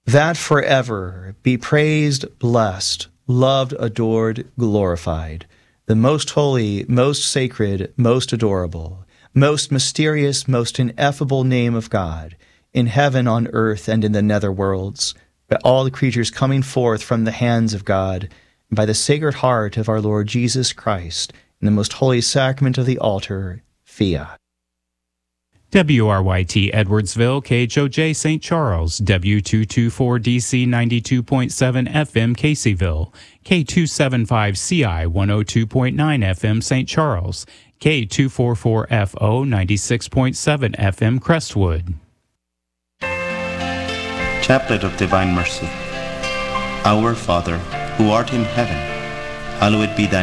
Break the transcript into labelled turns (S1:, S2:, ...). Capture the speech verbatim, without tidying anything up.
S1: that forever be praised, blessed, loved, adored, glorified, the most holy, most sacred, most adorable, most mysterious, most ineffable name of God, in heaven, on earth, and in the nether worlds, by all the creatures coming forth from the hands of God, and by the Sacred Heart of our Lord Jesus Christ, in the most holy sacrament of the altar, fiat.
S2: W R Y T Edwardsville, K H O J Saint Charles, W two twenty-four D C ninety-two point seven F M Caseyville, K two seventy-five C I one oh two point nine F M Saint Charles, K two forty-four F O ninety-six point seven F M Crestwood.
S3: Chaplet of Divine Mercy. Our Father, who art in heaven, hallowed be thy